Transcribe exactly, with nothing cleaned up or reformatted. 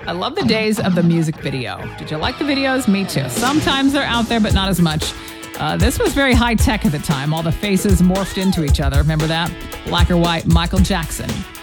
I love the days of the music video. Did you like the videos? Me too. Sometimes they're out there, but not as much. Uh, this was very high tech at the time. All the faces morphed into each other. Remember that? Black or white, Michael Jackson.